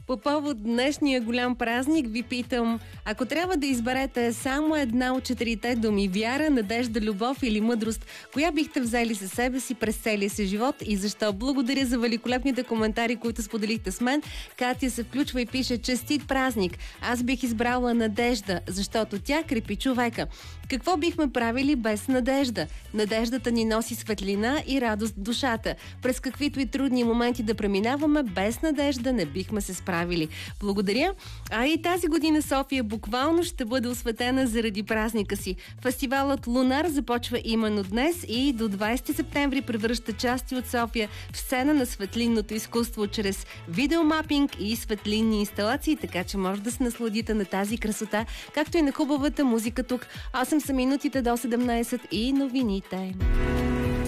По повод днешния голям празник ви питам, ако трябва да изберете само една от 4 думи — вяра, надежда, любов или мъдрост, коя бихте взели със себе си през целия си живот и защо? Благодаря за великолепните коментари, които споделихте с мен. Катя се включва и пише: честит празник! Аз бих избрала надежда, защото тя крепи човека. Какво бихме правили без надежда? Надеждата ни носи светлина и радост в душата. През каквито и трудни моменти да преминаваме, без надежда не бихме се справили. Благодаря. А и тази година София буквално ще бъде осветена заради празника си. Фестивалът Лунар започва именно днес и до 20 септември превръща части от София в сцена на светлинното изкуство чрез видеомапинг и светлинни инсталации, така че може да се насладите на тази красота, както и на хубавата музика тук. 8 са минутите до 17 и новините.